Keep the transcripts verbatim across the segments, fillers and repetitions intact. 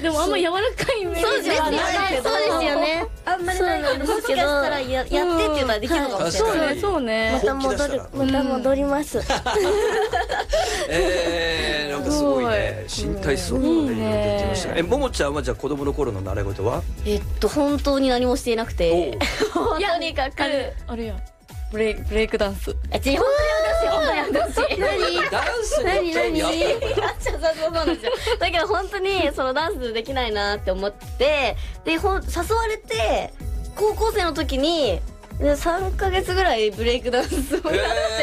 でもあんま柔らかいイメージはないけど。 そうですよね。 あんまりないけど、もしかしもしかしたたらややってって言ったらできるかもしれそうない。 ねそうね。 また戻る、また戻ります。 えー、なんかすごいね、新体操とかね、いろいろできましたね。え、ももちゃんはじゃあ子供の頃の習い事は？ えっと本当に何もしていなくて、 とにかくあれあれやブレイブレイクダンス。 え、ち本当に私本当に私。 何ダンスに興味あったのかな。 そうそうそうなんですよ。だけど本当にそのダンスできないなって思ってでほん誘われて高校生の時にでさんかげつぐらいブレイクダンスをやって、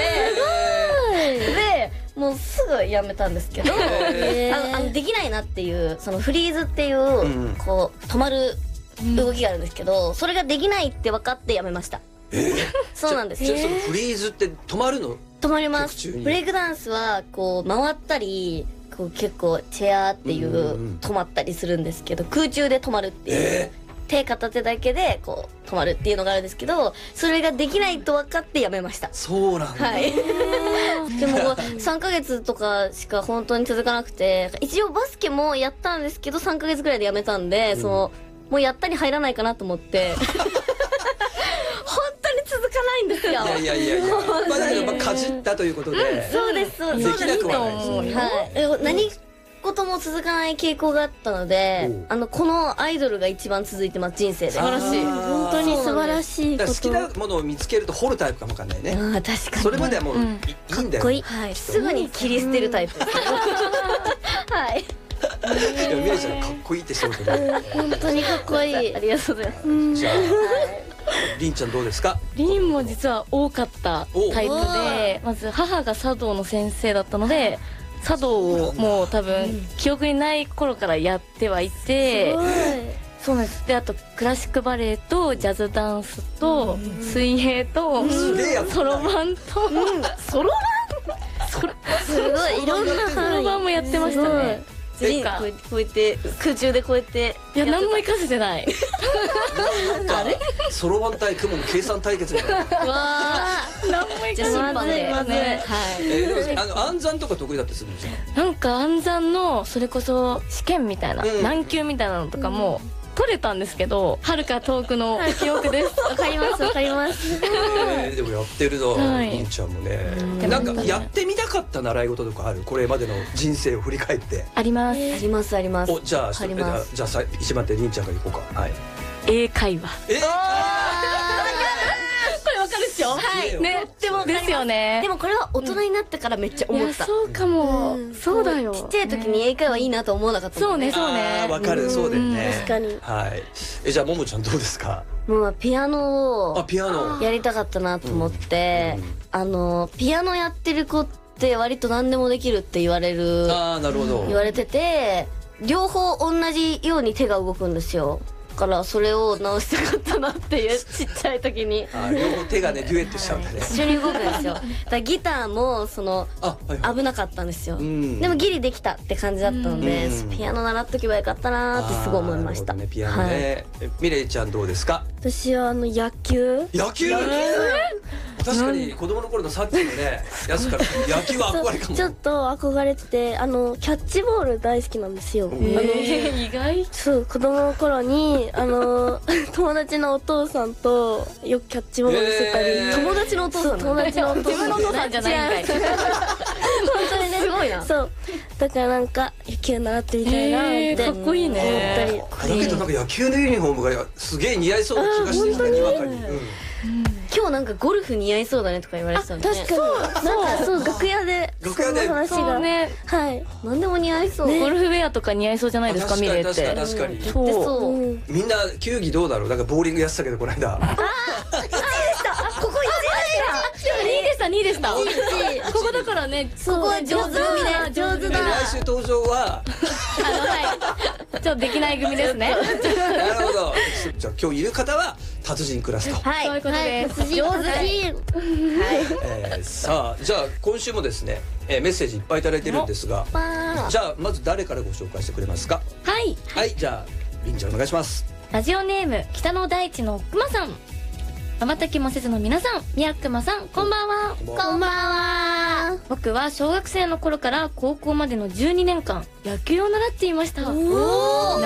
でもうすぐやめたんですけど、 へあのあのできないなっていうそのフリーズっていう、 うんこう止まる動きがあるんですけど、それができないって分かってやめました。そうなんです。 じゃあそのフリーズって止まるの？ 止まります。 曲中にブレイクダンスはこう回ったりこう結構チェアっていううんうんうん止まったりするんですけど、空中で止まるっていう、 え手片手だけでこう止まるっていうのがあるんですけど、それができないと分かってやめました。 そうなんだ。 はい。でもさんかげつとかしか本当に続かなくて、一応バスケもやったんですけどさんかげつぐらいでやめたんで、そのもうやったに入らないかなと思って本当に続かないんですよ。 いやいやいやいや、まあだけどまあかじったということで、 そうですそうでです。 きなくはないですよね。 はい。え何事も続かない傾向があったのでおう、 あのこのアイドルが一番続いてます人生で。 素晴らしい本当に素晴らしいだこと。 から好きなものを見つけると掘るタイプかもわかんないね。 ああ確かに。 それまではもういいいいんだよ。 かっこいい。 はい。すぐに切り捨てるタイプです。はい。 いやみやちゃんかっこいいってそうだね。 本当にかっこいい。 ありがとうございます。 じゃありんちゃんどうですか？ リンも実は多かったタイプで、まず母が茶道の先生だったので茶道をもう多分記憶にない頃からやってはいて、そうなんです。であとクラシックバレエとジャズダンスと水泳とすげえやつそろばんとそろばんそろすごいいろんなそろばんもやってましたね。 えこうやってこうやって空中でこうやっていや何も活かせてない。 あれ？そろばん対雲の計算対決みたいな。 わあ何も活じゃあ審判でまずいねえーでもあの暗算とか得意だったりするんじゃん。 なんか暗算のそれこそ試験みたいな、 うん難級みたいなのとかも取れたんですけど、はるか遠くの記憶です。 わかりますわかります。 えーでもやってるぞ、 はいりんちゃんもね。 んなんかやってみたかった習い事とかある？これまでの人生を振り返って。 あります。 ありますあります。 おじゃああります。 じゃあさ一番手りんちゃんからいこうか。はい。 英会話。 えーこれわかるっしょ？ はいね、 とってもわかりますですよね。 でもこれは大人になってからめっちゃいや思った。 そうかも。そうだよ。 ちっちゃい時に英会話いいなと思わなかったもんそうねそうあーわね。 かる、そうだよね。 確かに。 はい。えじゃあももちゃんどうですか？ もうピアノあをピアノ。 やりたかったなと思って、 うんうんあのピアノやってる子って割と何でもできるって言われるああなるほど。 言われてて、両方同じように手が動くんですよ。だからそれを直したかったなっていうちっちゃい時にあー両方手がねデュエットしちゃうんだね。 一緒に動くんですよ。だからギターもそのあはいはい。 危なかったんですよ。 うんでもギリできたって感じだったので、 うんピアノ習っとけばよかったなーってすごい思いました。 あーなるほどねピアノね。えミレイちゃんどうですか？ 私はあの野球。 野球。確かに子供の頃のさっきのねやつから野球は憧れかも。 ちょっと憧れてて、あのキャッチボール大好きなんですよ。あのえー意外。 そう子供の頃にあの友達のお父さんとよくキャッチボールしてたり、 へー友達のお父さん友達のお父さん自分のお父さんじゃないんかい。 違う本当にねすごいな。 そうだからなんか野球習ってみたいなってえーかっこいいね思ったり。 だけどなんか野球のユニフォームがすげえ似合いそうな気がしてきたにわかに。うん今日なんかゴルフ似合いそうだねとか言われてたんで、ね、 確かになんかそう楽屋で楽屋でそんな話がそうね。 はい。 何でも似合いそう。 ゴルフウェアとか似合いそうじゃないですか、 確かにミレって。 確かに確かに。 でそう。 そう。 うんみんな球技どうだろう。なんかボーリングやってたけどこの間。 にいでした、にいでした。ここだからね、 そうここは上手組で上手でだ。 来週登場はあの、はい。ちょっとできない組ですね。 なるほど。じゃあ今日いる方は達人クラスと。 はい。 そういうことです。 上手えーさあじゃあ今週もですね、えーメッセージいっぱいいただいてるんですが、じゃあまず誰からご紹介してくれますか？ はい。 はいじゃありんちゃんお願いします。 ラジオネーム、北の大地のくまさん。瞬きもせずの皆さん、みやくまさん、こんばんは。 こんばんはこんばんは。 僕は小学生の頃から高校までのじゅうにねんかん野球を習っていました。 おー。